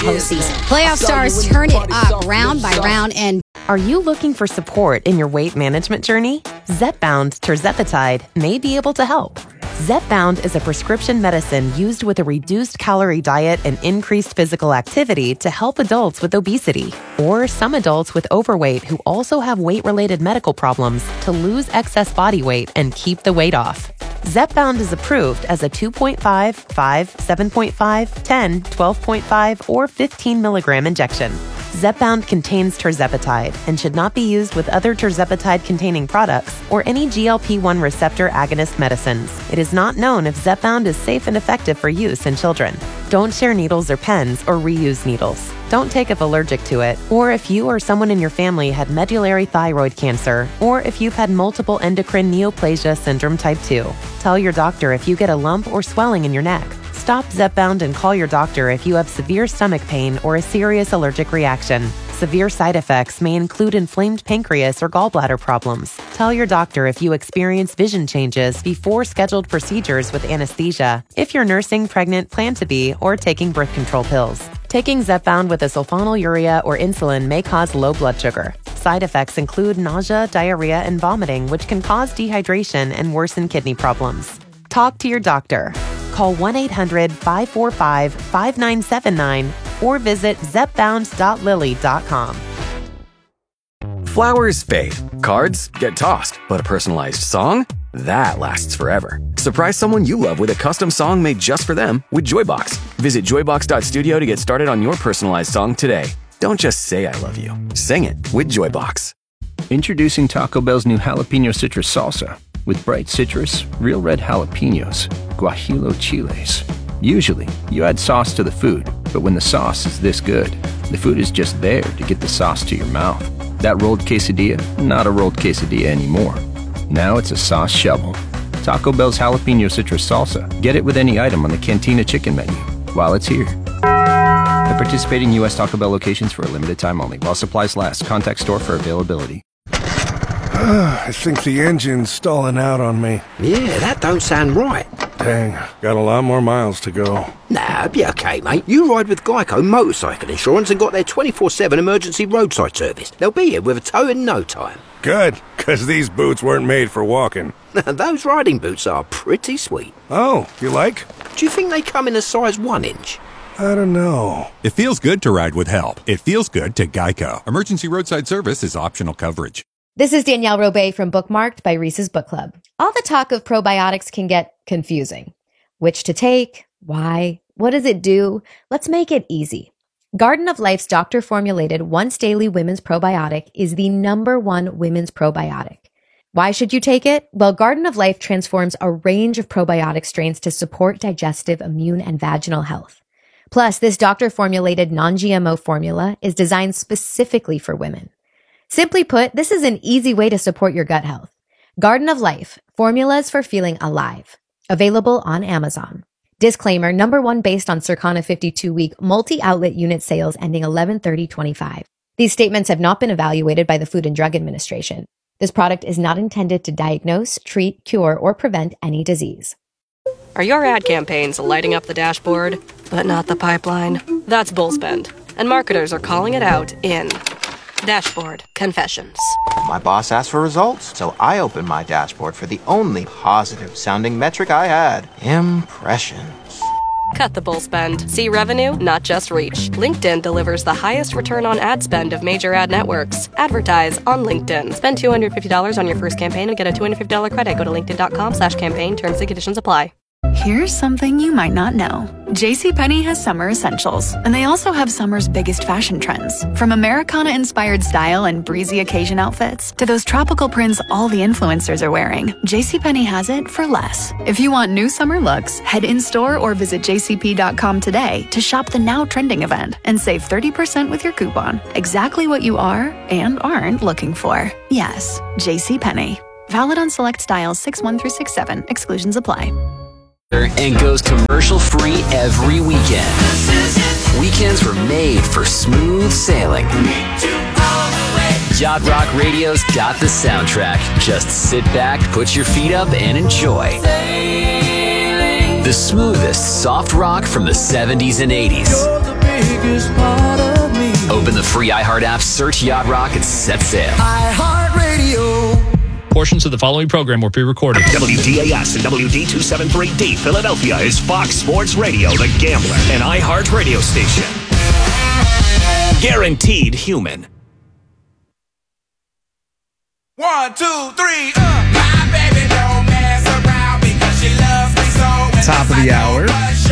postseason. Playoff stars turn it up round by round and... Are you looking for support in your weight management journey? Zepbound tirzepatide may be able to help. Zepbound is a prescription medicine used with a reduced calorie diet and increased physical activity to help adults with obesity or some adults with overweight who also have weight-related medical problems to lose excess body weight and keep the weight off. Zepbound is approved as a 2.5, 5, 7.5, 10, 12.5, or 15 milligram injection. Zepbound contains tirzepatide and should not be used with other tirzepatide-containing products or any GLP-1 receptor agonist medicines. It is not known if Zepbound is safe and effective for use in children. Don't share needles or pens or reuse needles. Don't take if allergic to it, or if you or someone in your family had medullary thyroid cancer, or if you've had multiple endocrine neoplasia syndrome type 2. Tell your doctor if you get a lump or swelling in your neck. Stop Zepbound and call your doctor if you have severe stomach pain or a serious allergic reaction. Severe side effects may include inflamed pancreas or gallbladder problems. Tell your doctor if you experience vision changes before scheduled procedures with anesthesia, if you're nursing, pregnant, plan to be, or taking birth control pills. Taking Zepbound with a sulfonylurea or insulin may cause low blood sugar. Side effects include nausea, diarrhea, and vomiting, which can cause dehydration and worsen kidney problems. Talk to your doctor. Call 1-800-545-5979 or visit zepbound.lily.com. Flowers fade. Cards get tossed. But a personalized song? That lasts forever. Surprise someone you love with a custom song made just for them with Joybox. Visit joybox.studio to get started on your personalized song today. Don't just say I love you. Sing it with Joybox. Introducing Taco Bell's new jalapeno citrus salsa. With bright citrus, real red jalapenos, guajillo chiles. Usually, you add sauce to the food, but when the sauce is this good, the food is just there to get the sauce to your mouth. That rolled quesadilla, not a rolled quesadilla anymore. Now it's a sauce shovel. Taco Bell's jalapeno citrus salsa. Get it with any item on the Cantina chicken menu while it's here. At participating U.S. Taco Bell locations for a limited time only. While supplies last, contact store for availability. I think the engine's stalling out on me. Yeah, that don't sound right. Dang, got a lot more miles to go. Nah, be okay, mate. You ride with Geico Motorcycle Insurance and got their 24/7 emergency roadside service. They'll be here with a tow in no time. Good, because these boots weren't made for walking. Those riding boots are pretty sweet. Oh, you like? Do you think they come in a size 1 inch? I don't know. It feels good to ride with help. It feels good to Geico. Emergency roadside service is optional coverage. This is Danielle Robay from Bookmarked by Reese's Book Club. All the talk of probiotics can get confusing. Which to take? Why? What does it do? Let's make it easy. Garden of Life's doctor-formulated once daily women's probiotic is the #1 women's probiotic. Why should you take it? Well, Garden of Life transforms a range of probiotic strains to support digestive, immune, and vaginal health. Plus, this doctor-formulated non-GMO formula is designed specifically for women. Simply put, this is an easy way to support your gut health. Garden of Life, formulas for feeling alive. Available on Amazon. Disclaimer, #1 based on Circana 52-week multi-outlet unit sales ending 11/30/25. These statements have not been evaluated by the Food and Drug Administration. This product is not intended to diagnose, treat, cure, or prevent any disease. Are your ad campaigns lighting up the dashboard, but not the pipeline? That's Bullspend, and marketers are calling it out in Dashboard Confessions. My boss asked for results, so I opened my dashboard for the only positive-sounding metric I had, impressions. Cut the bull spend. See revenue, not just reach. LinkedIn delivers the highest return on ad spend of major ad networks. Advertise on LinkedIn. Spend $250 on your first campaign and get a $250 credit. Go to linkedin.com/campaign. Terms and conditions apply. Here's something you might not know. JCPenney has summer essentials, and they also have summer's biggest fashion trends. From Americana-inspired style and breezy occasion outfits to those tropical prints all the influencers are wearing, JCPenney has it for less. If you want new summer looks, head in-store or visit jcp.com today to shop the now trending event and save 30% with your coupon. Exactly what you are and aren't looking for. Yes, JCPenney. Valid on select styles 6/1 through 6/7. Exclusions apply. And goes commercial-free every weekend. Weekends were made for smooth sailing. Yacht Rock Radio's got the soundtrack. Just sit back, put your feet up, and enjoy. The The smoothest soft rock from the 70s and 80s. You're the biggest part of me. Open the free iHeart app, search Yacht Rock, and set sail. iHeartRadio. Portions of the following program were pre-recorded. WDAS and WD273D Philadelphia is Fox Sports Radio, The Gambler, an iHeart radio station. Guaranteed human. 1, 2, 3, my baby don't mess around because she loves me so. Top of the hour.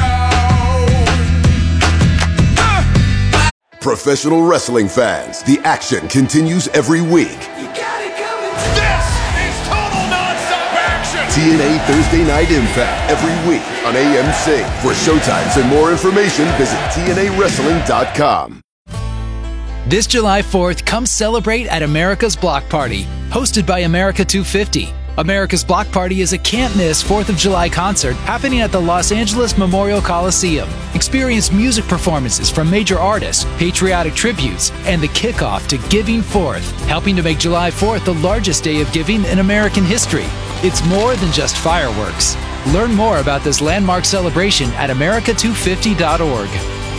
Professional wrestling fans, the action continues every week. This is total nonstop action. TNA Thursday Night Impact every week on AMC. For showtimes and more information, visit TNAWrestling.com. This July 4th, come celebrate at America's Block Party, hosted by America 250. America's Block Party is a can't-miss 4th of July concert happening at the Los Angeles Memorial Coliseum. Experience music performances from major artists, patriotic tributes, and the kickoff to Giving Forth, helping to make July 4th the largest day of giving in American history. It's more than just fireworks. Learn more about this landmark celebration at america250.org.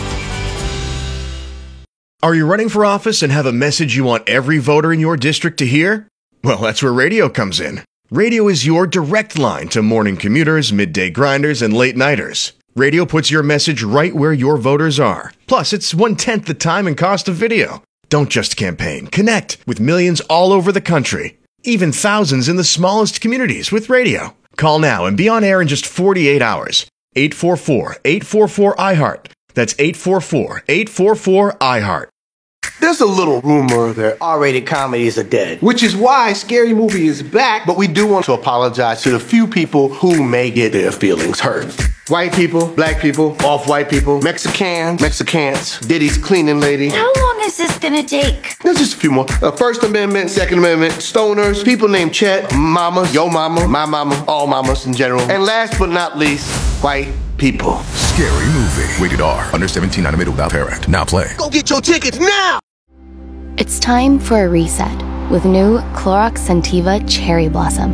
Are you running for office and have a message you want every voter in your district to hear? Well, that's where radio comes in. Radio is your direct line to morning commuters, midday grinders, and late-nighters. Radio puts your message right where your voters are. Plus, it's 1/10 the time and cost of video. Don't just campaign. Connect with millions all over the country. Even thousands in the smallest communities with radio. Call now and be on air in just 48 hours. 844-844-iHeart. That's 844-844-iHeart. There's a little rumor that R-rated comedies are dead, which is why Scary Movie is back, but we do want to apologize to the few people who may get their feelings hurt. White people, black people, off-white people, Mexicans, Diddy's cleaning lady. How long is this gonna take? There's just a few more. First Amendment, Second Amendment, stoners, people named Chet, mamas, yo mama, my mama, all mamas in general. And last but not least, white people. Scary Movie. Rated R. Under 17, animated without parent. Now play. Go get your tickets now! It's time for a reset with new Clorox Scentiva Cherry Blossom.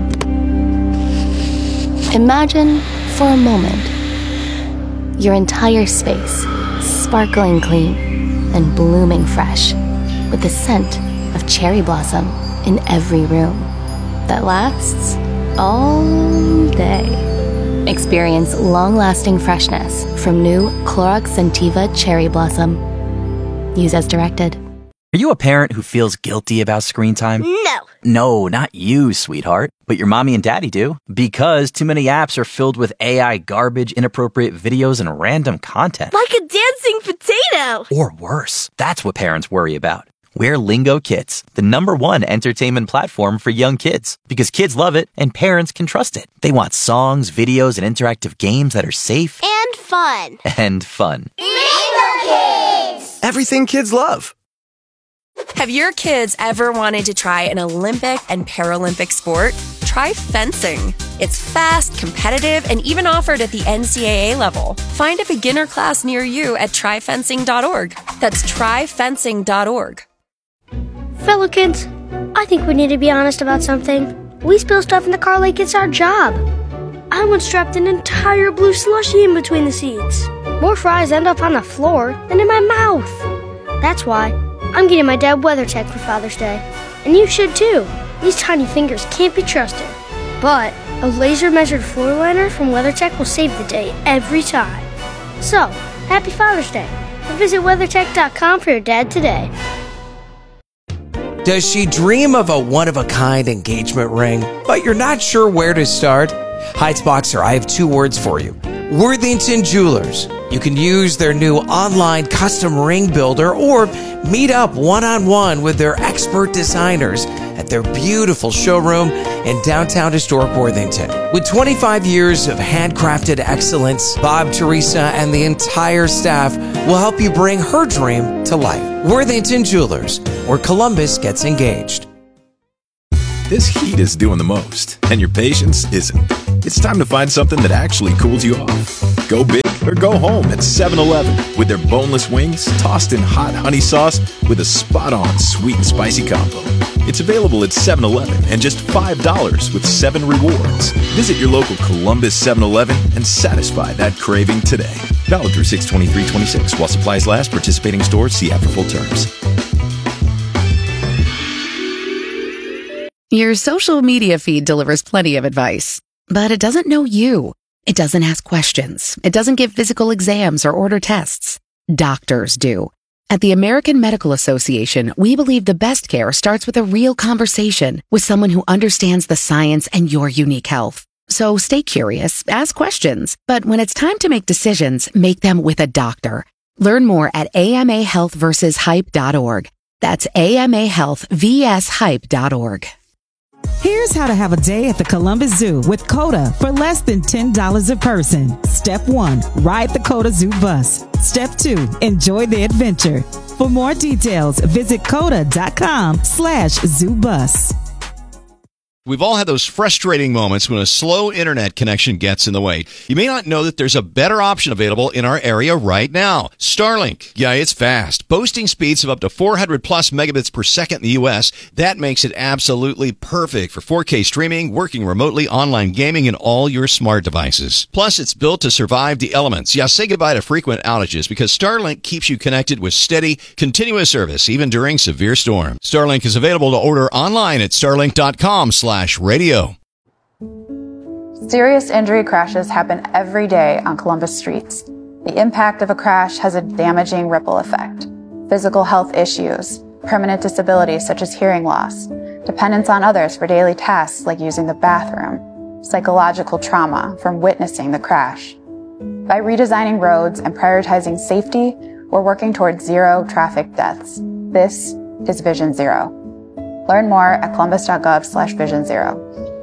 Imagine, for a moment, your entire space sparkling clean and blooming fresh with the scent of cherry blossom in every room that lasts all day. Experience long-lasting freshness from new Clorox Scentiva Cherry Blossom. Use as directed. Are you a parent who feels guilty about screen time? No. No, not you, sweetheart. But your mommy and daddy do. Because too many apps are filled with AI garbage, inappropriate videos, and random content. Like a dancing potato. Or worse. That's what parents worry about. We're Lingo Kids, the #1 entertainment platform for young kids. Because kids love it and parents can trust it. They want songs, videos, and interactive games that are safe. And fun. And fun. Lingo Kids! Everything kids love. Have your kids ever wanted to try an Olympic and Paralympic sport? Try fencing. It's fast, competitive, and even offered at the NCAA level. Find a beginner class near you at tryfencing.org. That's tryfencing.org. Fellow kids, I think we need to be honest about something. We spill stuff in the car like it's our job. I once dropped an entire blue slushie in between the seats. More fries end up on the floor than in my mouth. That's why I'm getting my dad WeatherTech for Father's Day. And you should too. These tiny fingers can't be trusted. But a laser-measured floor liner from WeatherTech will save the day every time. So, happy Father's Day. And visit WeatherTech.com for your dad today. Does she dream of a one-of-a-kind engagement ring, but you're not sure where to start? Heightsboxer, I have 2 words for you. Worthington Jewelers. You can use their new online custom ring builder or meet up one-on-one with their expert designers at their beautiful showroom in downtown historic Worthington. With 25 years of handcrafted excellence, Bob, Teresa, and the entire staff will help you bring her dream to life. Worthington Jewelers, where Columbus gets engaged. This heat is doing the most, and your patience isn't. It's time to find something that actually cools you off. Go big or go home at 7-Eleven with their boneless wings tossed in hot honey sauce with a spot-on sweet and spicy combo. It's available at 7-Eleven and just $5 with 7 rewards. Visit your local Columbus 7-Eleven and satisfy that craving today. Valid through 6/23/26 while supplies last. Participating stores, see app for full terms. Your social media feed delivers plenty of advice, but it doesn't know you. It doesn't ask questions. It doesn't give physical exams or order tests. Doctors do. At the American Medical Association, we believe the best care starts with a real conversation with someone who understands the science and your unique health. So stay curious, ask questions, but when it's time to make decisions, make them with a doctor. Learn more at amahealthversushype.org. That's amahealthvshype.org. Here's how to have a day at the Columbus Zoo with COTA for less than $10 a person. Step 1, ride the COTA Zoo bus. Step 2, enjoy the adventure. For more details, visit COTA.com/zoobus. We've all had those frustrating moments when a slow internet connection gets in the way. You may not know that there's a better option available in our area right now. Starlink. Yeah, it's fast. Boasting speeds of up to 400 plus megabits per second in the U.S. That makes it absolutely perfect for 4K streaming, working remotely, online gaming, and all your smart devices. Plus, it's built to survive the elements. Yeah, say goodbye to frequent outages because Starlink keeps you connected with steady, continuous service, even during severe storms. Starlink is available to order online at starlink.com/radio. Serious injury crashes happen every day on Columbus streets. The impact of a crash has a damaging ripple effect. Physical health issues, permanent disabilities such as hearing loss, dependence on others for daily tasks like using the bathroom, psychological trauma from witnessing the crash. By redesigning roads and prioritizing safety, we're working towards zero traffic deaths. This is Vision Zero. Learn more at columbus.gov/vision0.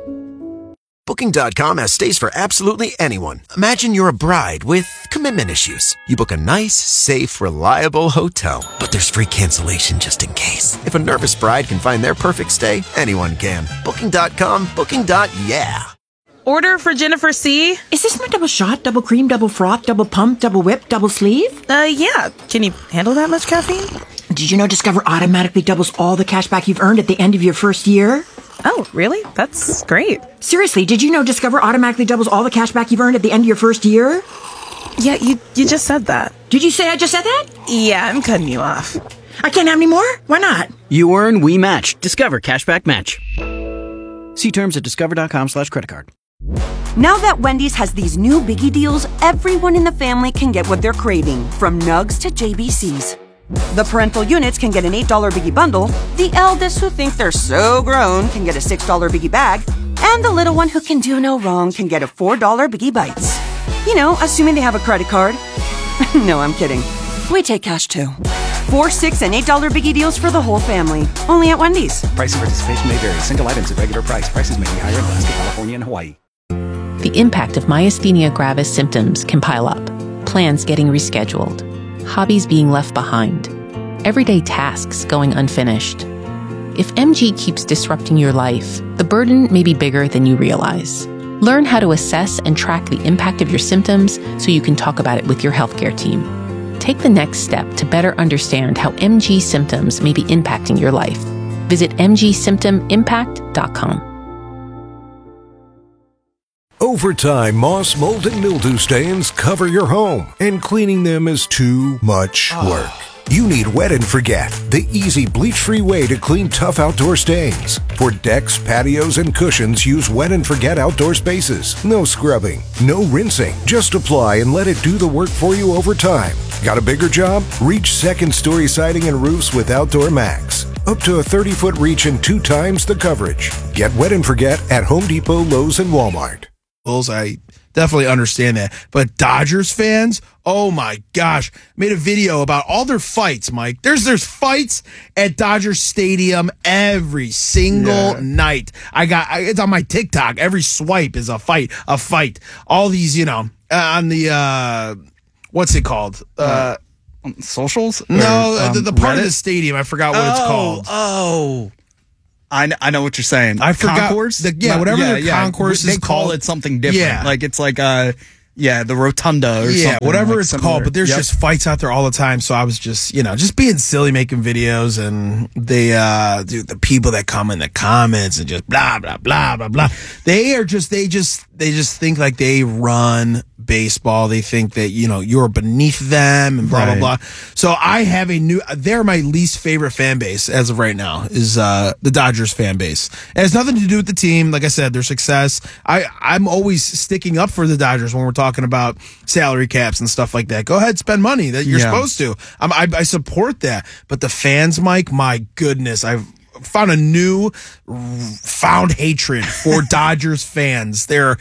Booking.com has stays for absolutely anyone. Imagine you're a bride with commitment issues. You book a nice, safe, reliable hotel. But there's free cancellation just in case. If a nervous bride can find their perfect stay, anyone can. Booking.com, booking.yeah. Order for Jennifer C. Is this my double shot, double cream, double froth, double pump, double whip, double sleeve? Yeah. Can you handle that much caffeine? Did you know Discover automatically doubles all the cash back you've earned at the end of your first year? Oh, really? That's great. Seriously, did you know Discover automatically doubles all the cash back you've earned at the end of your first year? Yeah, you just said that. Did you say I just said that? Yeah, I'm cutting you off. I can't have any more? Why not? You earn, we match. Discover Cashback Match. See terms at discover.com/creditcard. Now that Wendy's has these new biggie deals, everyone in the family can get what they're craving, from nugs to JBCs. The parental units can get an $8 biggie bundle, the eldest who think they're so grown can get a $6 biggie bag, and the little one who can do no wrong can get a $4 biggie bites. You know, assuming they have a credit card. No, I'm kidding. We take cash too. 4, 6, and $8 biggie deals for the whole family. Only at Wendy's. Price and participation may vary. Single items at regular price. Prices may be higher in Alaska, California, and Hawaii. The impact of myasthenia gravis symptoms can pile up. Plans getting rescheduled. Hobbies being left behind. Everyday tasks going unfinished. If MG keeps disrupting your life, the burden may be bigger than you realize. Learn how to assess and track the impact of your symptoms so you can talk about it with your healthcare team. Take the next step to better understand how MG symptoms may be impacting your life. Visit mgsymptomimpact.com. Over time, moss, mold, and mildew stains cover your home, and cleaning them is too much work. You need Wet and Forget, the easy bleach-free way to clean tough outdoor stains. For decks, patios, and cushions, use Wet and Forget outdoor spaces. No scrubbing, no rinsing. Just apply and let it do the work for you over time. Got a bigger job? Reach second-story siding and roofs with Outdoor Max. Up to a 30-foot reach and 2 times the coverage. Get Wet and Forget at Home Depot, Lowe's, and Walmart. I definitely understand that. But Dodgers fans, oh my gosh, made a video about all their fights, Mike. There's fights at Dodger Stadium every single night. It's on my TikTok. Every swipe is a fight. All these, on the what's it called? Socials? No, the part Reddit? of the stadium. I forgot what it's called. Oh. I know what you're saying. I forgot. Concourse? Whatever their concourse They is call called. it something different. Yeah. Like it's like Yeah, the Rotunda or something. Whatever like it's similar. called. But there's Yep. just fights out there all the time. So I was just, just being silly, making videos, and they, the people that come in the comments and just blah, blah, blah, blah, blah. They just think like they run baseball. They think that, you're beneath them and blah, Right. blah, blah. So I have they're my least favorite fan base as of right now is, the Dodgers fan base. It has nothing to do with the team. Like I said, their success. I'm always sticking up for the Dodgers when we're talking about salary caps and stuff like that. Go ahead, spend money that you're supposed to. I support that. But the fans, Mike, my goodness, I've found a new found hatred for Dodgers fans. They're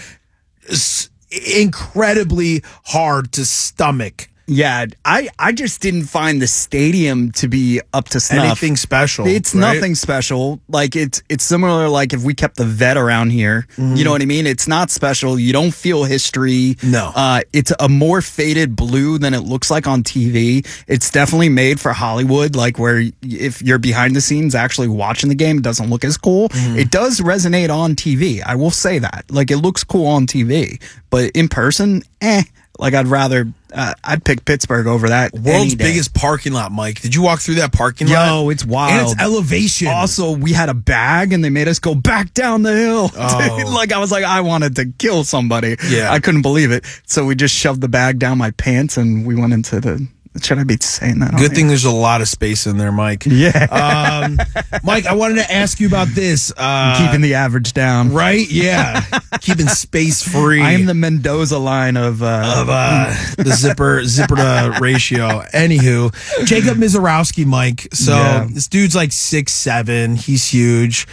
incredibly hard to stomach. Yeah, I just didn't find the stadium to be up to snuff. Anything special. It's right? nothing special. Like it's similar like if we kept the vet around here. Mm-hmm. You know what I mean? It's not special. You don't feel history. No. It's a more faded blue than it looks like on TV. It's definitely made for Hollywood, like where if you're behind the scenes actually watching the game, it doesn't look as cool. Mm-hmm. It does resonate on TV. I will say that. Like it looks cool on TV, but in person, Like I'd pick Pittsburgh over that. World's biggest parking lot, Mike. Did you walk through that parking lot? Yo, it's wild. And it's elevation. Also, we had a bag and they made us go back down the hill. Oh. Like I wanted to kill somebody. Yeah. I couldn't believe it. So we just shoved the bag down my pants and we went into the. Should I be saying that? Good thing there's a lot of space in there, Mike. Yeah. Mike, I wanted to ask you about this. Keeping the average down. Right? Yeah. Keeping space free. I am the Mendoza line of the zipper to ratio. Anywho, Jacob Mizorowski, Mike. So this dude's like 6'7". He's huge.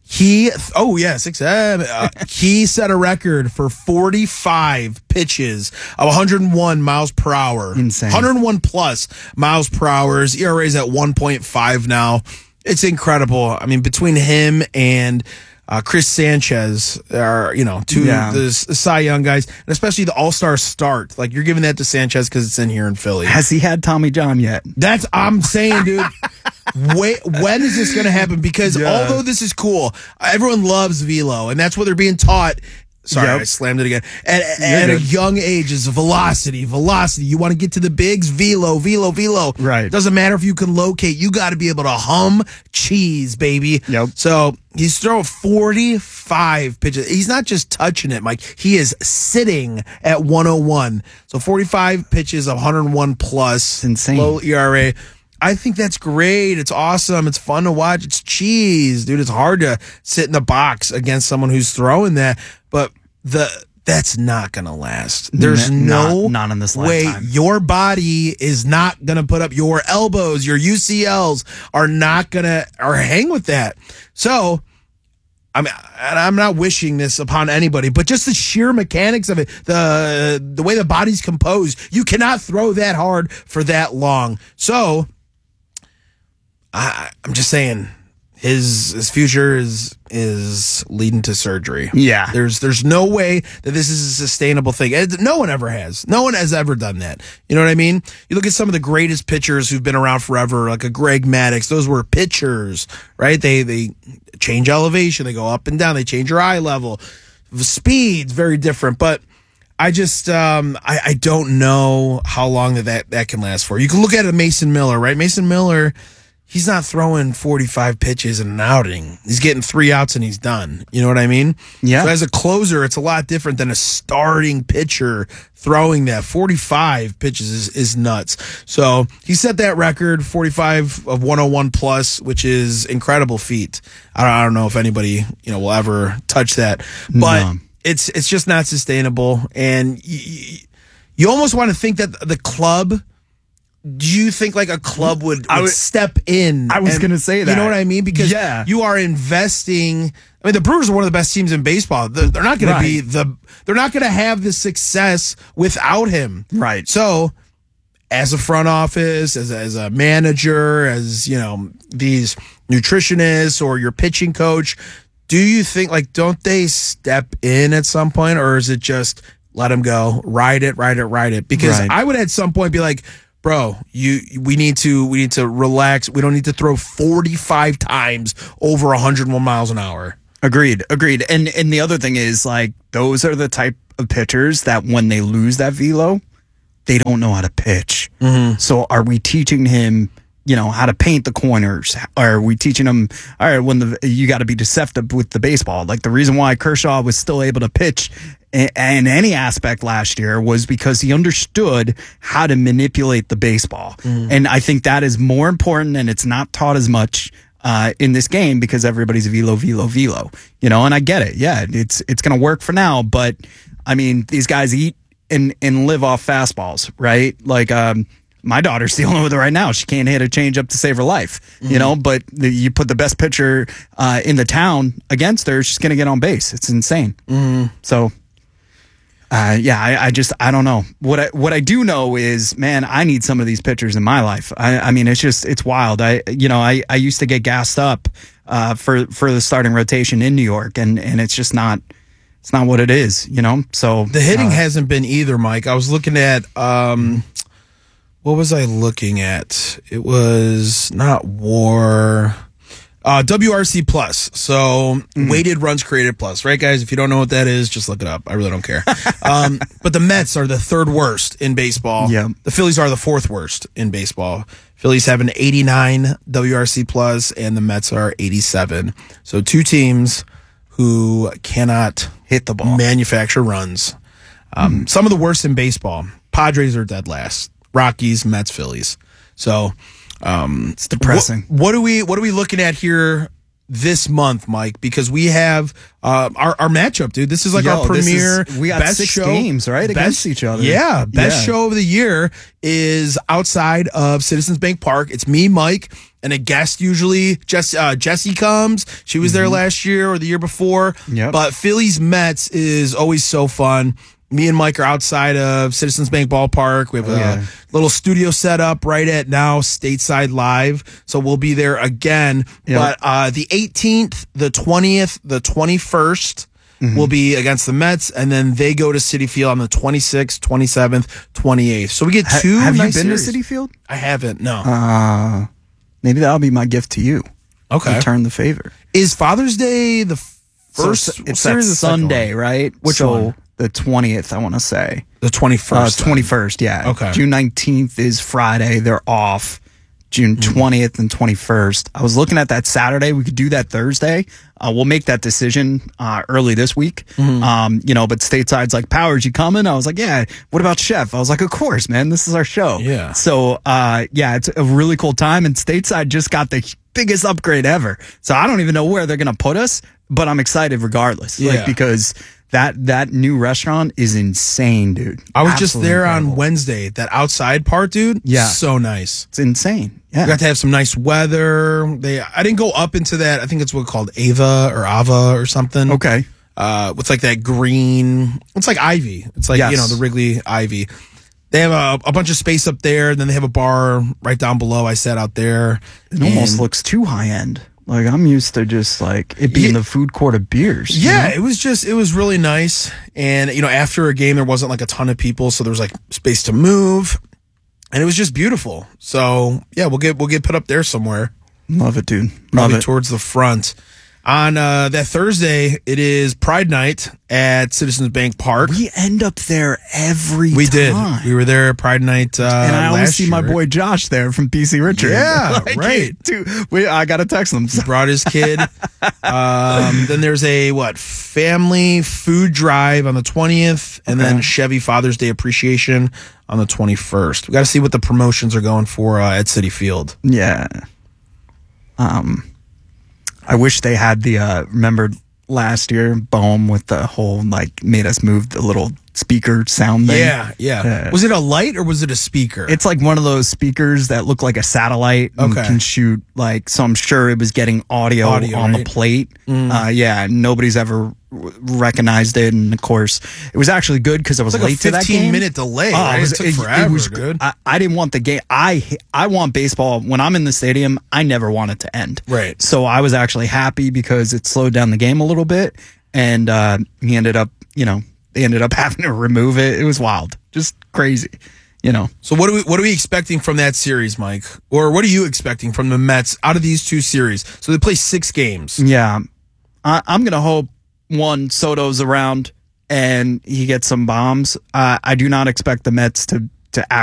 6'7". He set a record for 45 pitches of 101 miles per hour. Insane. 101 plus miles per hour. His ERA is at 1.5 now. It's incredible. I mean, between him and Chris Sanchez are, two of the Cy Young guys, and especially the All-Star start. Like, you're giving that to Sanchez because it's in here in Philly. Has he had Tommy John yet? I'm saying, dude. Wait, when is this going to happen? Because although this is cool, everyone loves velo, and that's what they're being taught. Sorry, I slammed it again. At a young age is velocity. You want to get to the bigs, velo. Right. Doesn't matter if you can locate. You got to be able to hum cheese, baby. Yep. So he's throwing 45 pitches. He's not just touching it, Mike. He is sitting at 101. So 45 pitches of 101 plus. It's insane. Low ERA. I think that's great. It's awesome. It's fun to watch. It's cheese, dude. It's hard to sit in the box against someone who's throwing that, but that's not going to last. There's not in this way. lifetime. Your body is not going to put up your elbows. Your UCLs are not going to hang with that. So, I'm not wishing this upon anybody, but just the sheer mechanics of it, the way the body's composed, you cannot throw that hard for that long. So, I'm just saying his future is leading to surgery. Yeah. There's no way that this is a sustainable thing. No one ever has. No one has ever done that. You know what I mean? You look at some of the greatest pitchers who've been around forever, like a Greg Maddux. Those were pitchers, right? They change elevation. They go up and down. They change your eye level. The speed's very different, but I just I don't know how long that can last for. You can look at a Mason Miller, right? Mason Miller, he's not throwing 45 pitches in an outing. He's getting 3 outs and he's done. You know what I mean? Yeah. So as a closer, it's a lot different than a starting pitcher throwing that. 45 pitches is nuts. So he set that record, 45 of 101 plus, which is incredible feat. I don't know if anybody will ever touch that, but it's just not sustainable. And you almost want to think that the club. Do you think like a club would step in? I was going to say that. You know what I mean? Because you are investing. I mean, the Brewers are one of the best teams in baseball. They're not going to be they're not going to have the success without him. Right. So, as a front office, as a manager, as these nutritionists or your pitching coach, do you think don't they step in at some point, or is it just let them go, ride it? Because I would at some point be like, bro, we need to relax. We don't need to throw 45 times over 101 miles an hour. Agreed. And the other thing is, like, those are the type of pitchers that when they lose that velo, they don't know how to pitch. Mm-hmm. So are we teaching him, how to paint the corners? Are we teaching him, all right, you got to be deceptive with the baseball? Like, the reason why Kershaw was still able to pitch in any aspect last year was because he understood how to manipulate the baseball. Mm-hmm. And I think that is more important, and it's not taught as much in this game because everybody's velo. And I get it. Yeah, it's going to work for now. But, I mean, these guys eat and live off fastballs, right? Like, my daughter's dealing with it right now. She can't hit a changeup to save her life, but you put the best pitcher in the town against her, she's going to get on base. It's insane. Mm-hmm. So, I don't know. What I do know is, man, I need some of these pitchers in my life. I mean, it's wild. I used to get gassed up for the starting rotation in New York, and it's just not. It's not what it is, So the hitting hasn't been either, Mike. I was looking at what was I looking at? It was not WAR. WRC plus. So weighted runs created plus, right, guys? If you don't know what that is, just look it up. I really don't care. But the Mets are the third worst in baseball. Yeah. The Phillies are the fourth worst in baseball. Phillies have an 89 WRC plus, and the Mets are 87. So two teams who cannot hit the ball, manufacture runs. Some of the worst in baseball. Padres are dead last. Rockies, Mets, Phillies. So it's depressing. What are we looking at here this month, Mike? Because we have our matchup, dude. This is like our premier. We got best 6 show, games right against each other. Yeah, best show of the year is outside of Citizens Bank Park. It's me, Mike, and a guest usually. Jessie comes. She was there last year or the year before. Yep. But Phillies Mets is always so fun. Me and Mike are outside of Citizens Bank Ballpark. We have a little studio set up right at now, Stateside Live. So we'll be there again. Yep. But the 18th, the 20th, the 21st will be against the Mets. And then they go to Citi Field on the 26th, 27th, 28th. So we get two Have nice you been series. to Citi Field? I haven't, no. Maybe that'll be my gift to you. Okay. Return the favor. Is Father's Day the first? So it's series that or second Sunday, one? right? Which so one? The 20th, I want to say. The 21st. 21st, yeah. Okay. June 19th is Friday. They're off. June 20th and 21st. I was looking at that Saturday. We could do that Thursday. We'll make that decision early this week. But Stateside's like, Powers, you coming? I was like, yeah. What about Chef? I was like, of course, man. This is our show. Yeah. So, it's a really cool time. And Stateside just got the biggest upgrade ever. So I don't even know where they're going to put us, but I'm excited regardless. Yeah. Because that new restaurant is insane, dude. I was just Absolutely there incredible. on Wednesday. That outside part, dude. Yeah. So nice. It's insane. Yeah. We got to have some nice weather. I didn't go up into that. I think it's called Ava or something. Okay. With like that green. It's like ivy. It's like, Yes. the Wrigley ivy. They have a bunch of space up there. Then they have a bar right down below. I sat out there. It almost looks too high end. Like, I'm used to just like it being the food court of beers. Yeah, it was really nice. And, after a game, there wasn't like a ton of people. So there was like space to move. And it was just beautiful. So yeah, we'll get put up there somewhere. Love it, dude. Probably Love it. towards the front. On that Thursday, it is Pride Night at Citizens Bank Park. We end up there every time. We did. We were there at Pride Night and I always last see year. my boy Josh there from PC Richard. Yeah, right. I got to text him. He brought his kid. Then there's a family food drive on the 20th, and then Chevy Father's Day Appreciation on the 21st. We got to see what the promotions are going for at Citi Field. Yeah. I wish they had the remember last year Bohm with the whole made us move the little speaker sound thing. Yeah. Was it a light or was it a speaker? It's like one of those speakers that look like a satellite and can shoot so I'm sure it was getting audio on the plate. Nobody's ever recognized it, and of course it was actually good because I was late to that game. 15-minute delay. Right? It took forever, dude. I didn't want the game. I want baseball when I'm in the stadium. I never want it to end. Right. So I was actually happy because it slowed down the game a little bit, and they ended up having to remove it. It was wild, just crazy. So what are we expecting from that series, Mike? Or what are you expecting from the Mets out of these two series? So they play 6 games. Yeah. I'm going to hope, one, Soto's around and he gets some bombs. I do not expect the Mets to act